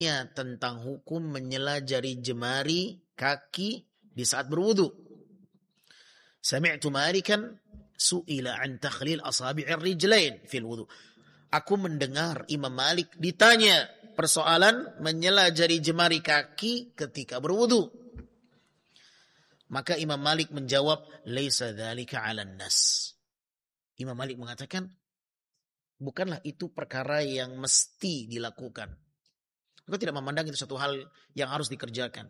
tentang hukum menyela jari jemari kaki di saat berwudu. Sami'tu Malikan su'ila an takhlil asabi'ir rijlain fil wudu. Aku mendengar Imam Malik ditanya persoalan menyela jari jemari kaki ketika berwudu. Maka Imam Malik menjawab, laisa dzalika 'alan nas. Imam Malik mengatakan, bukanlah itu perkara yang mesti dilakukan. Aku tidak memandang itu satu hal yang harus dikerjakan.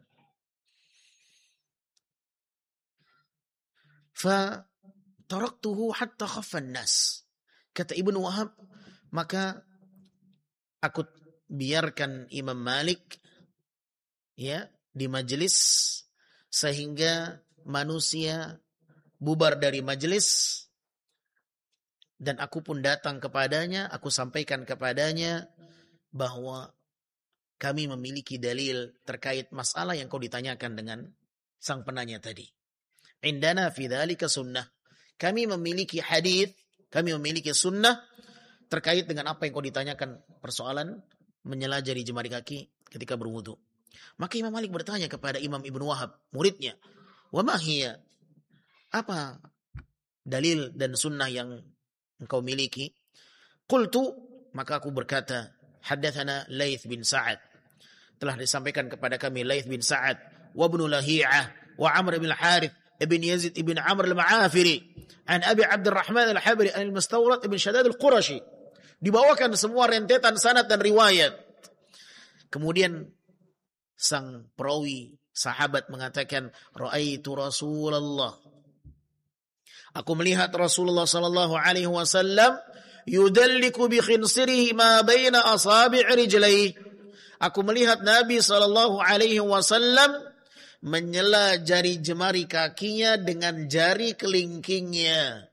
Fa taraktuhu hatta khaffan nas. Kata Ibnu Wahab, maka aku biarkan Imam Malik ya di majelis sehingga manusia bubar dari majelis, dan aku pun datang kepadanya, aku sampaikan kepadanya bahwa kami memiliki dalil terkait masalah yang kau ditanyakan dengan sang penanya tadi. Indana fi dzalika sunnah. Kami memiliki hadis, kami memiliki sunnah terkait dengan apa yang kau ditanyakan, persoalan menyela jari jemari kaki ketika berwudu. Maka Imam Malik bertanya kepada Imam Ibnu Wahab, muridnya, "Wa ma hiya?" Apa dalil dan sunnah yang engkau miliki? Qultu, maka aku berkata, haddatsana Laits bin Sa'ad. Telah disampaikan kepada kami Laits bin Sa'ad, wa Ibnu Lahiyah, wa Amr bin Al-Harith, ibn Yazid ibn Amr al-Ma'afiri, an Abi Abdurrahman al-Habri al-Mustawrad ibn Shaddad al-Qurashi. Dibawakan semua rentetan sanad dan riwayat. Kemudian sang perawi sahabat mengatakan, ra'aitu Rasulullah. Aku melihat Rasulullah sallallahu alaihi wasallam yudalliku bi khinsirihi ma baina asabi' rijlaihi. Aku melihat Nabi sallallahu alaihi wasallam menyela jari jemari kakinya dengan jari kelingkingnya.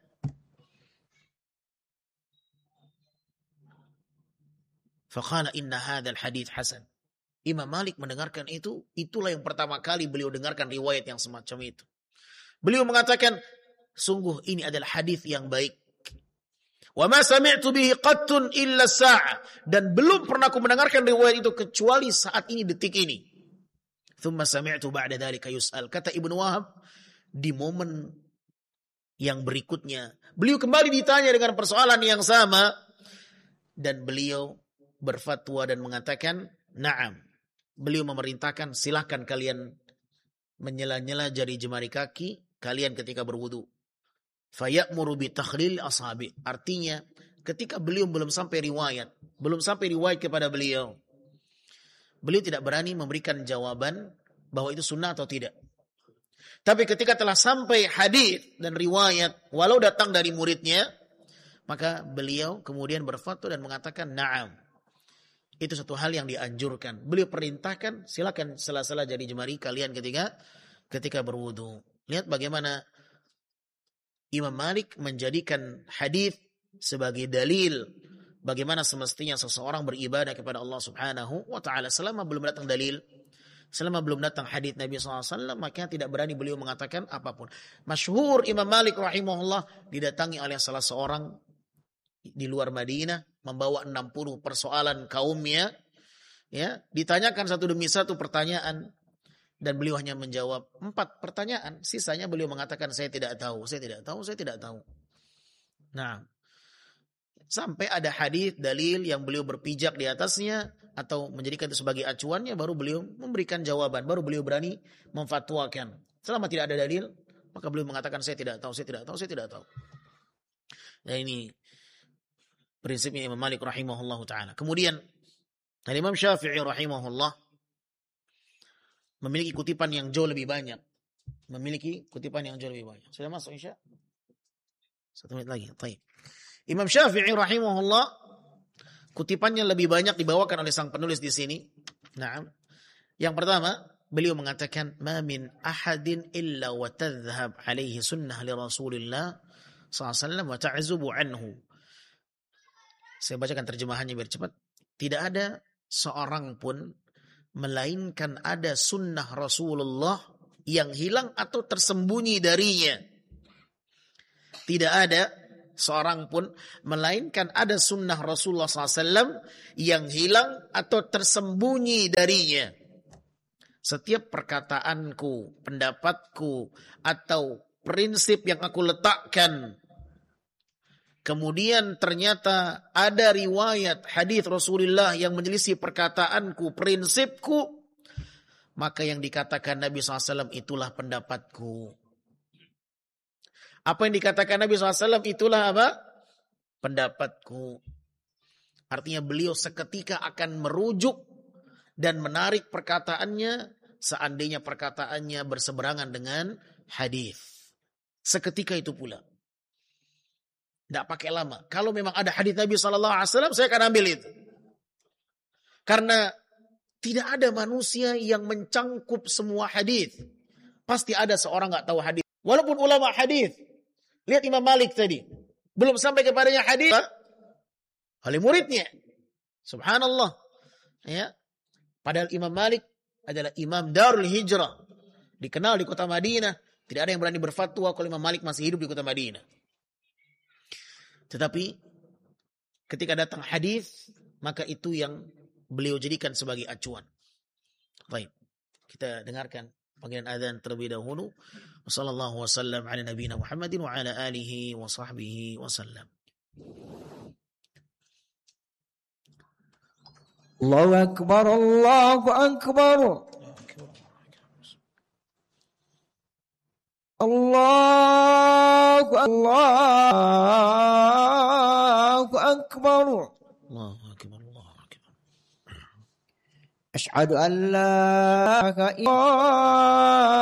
Faqala inna hadzal hadits hasan. Imam Malik mendengarkan itu, itulah yang pertama kali beliau dengarkan riwayat yang semacam itu. Beliau mengatakan, sungguh ini adalah hadis yang baik. Wa ma sami'tu bihi qattun illa sa'a, dan belum pernah aku mendengarkan riwayat itu kecuali saat ini, detik ini. Thumma sami'tu ba'da dzalika yus'al. Kata Ibnu Wahab, di momen yang berikutnya beliau kembali ditanya dengan persoalan yang sama, dan beliau berfatwa dan mengatakan, na'am. Beliau memerintahkan, silahkan kalian menyela-nyela jari jemari kaki kalian ketika berwudu. Faya'muru bi takhlil asabi. Artinya, ketika beliau belum sampai riwayat kepada beliau tidak berani memberikan jawaban bahwa itu sunnah atau tidak. Tapi ketika telah sampai hadis dan riwayat, walau datang dari muridnya, maka beliau kemudian berfatwa dan mengatakan, na'am. Itu satu hal yang dianjurkan. Beliau perintahkan, silakan sela-sela jari jemari kalian ketika berwudu. Lihat bagaimana Imam Malik menjadikan hadis sebagai dalil bagaimana semestinya seseorang beribadah kepada Allah Subhanahu wa taala. Selama belum datang dalil, selama belum datang hadis Nabi SAW, maka tidak berani beliau mengatakan apapun. Masyhur Imam Malik rahimahullah didatangi oleh salah seorang di luar Madinah, membawa 60 persoalan kaumnya, ya, ditanyakan satu demi satu pertanyaan, dan beliau hanya menjawab 4 pertanyaan. Sisanya beliau mengatakan, saya tidak tahu. Nah, sampai ada hadis dalil yang beliau berpijak di atasnya atau menjadikan itu sebagai acuannya, baru beliau memberikan jawaban, baru beliau berani memfatwakan. Selama tidak ada dalil, maka beliau mengatakan, saya tidak tahu. Nah, ini prinsipnya Imam Malik rahimahullah ta'ala. Kemudian Imam Syafi'i rahimahullah memiliki kutipan yang jauh lebih banyak. Sudah masuk Isya? 1 menit lagi. Baik. Imam Syafi'i rahimahullah, kutipannya lebih banyak dibawakan oleh sang penulis di sini. Nah, yang pertama, beliau mengatakan, ma min ahadin illa wa tadhhab alaihi sunnah li Rasulillah sallallahu alaihi wasallam wa ta'zubu anhu. Saya bacakan terjemahannya biar cepat. Tidak ada seorang pun melainkan ada sunnah Rasulullah yang hilang atau tersembunyi darinya. Tidak ada seorang pun, melainkan ada sunnah Rasulullah SAW yang hilang atau tersembunyi darinya. Setiap perkataanku, pendapatku, atau prinsip yang aku letakkan, kemudian ternyata ada riwayat hadis Rasulullah yang menyelisih perkataanku, prinsipku, maka yang dikatakan Nabi SAW itulah pendapatku. Apa yang dikatakan Nabi SAW itulah apa? Pendapatku. Artinya beliau seketika akan merujuk dan menarik perkataannya seandainya perkataannya berseberangan dengan hadis. Seketika itu pula. Tidak pakai lama. Kalau memang ada hadis Nabi SAW, saya akan ambil itu. Karena tidak ada manusia yang mencangkup semua hadis. Pasti ada seorang nggak tahu hadis. Walaupun ulama hadis. Lihat Imam Malik tadi. Belum sampai kepadanya hadis oleh muridnya. Subhanallah. Ya. Padahal Imam Malik adalah Imam Darul Hijrah. Dikenal di kota Madinah. Tidak ada yang berani berfatwa kalau Imam Malik masih hidup di kota Madinah. Tetapi ketika datang hadis, maka itu yang beliau jadikan sebagai acuan. Baik, kita dengarkan panggilan azan terlebih dahulu. Wassallallahu wasallam ala nabiyina Muhammadin wa ala alihi wa sahbihi wasallam. Allahu akbar, Allahu akbar. Allahu akbar. Allahu akbar, Allahu akbar. Asyhadu an la ilaha illallah.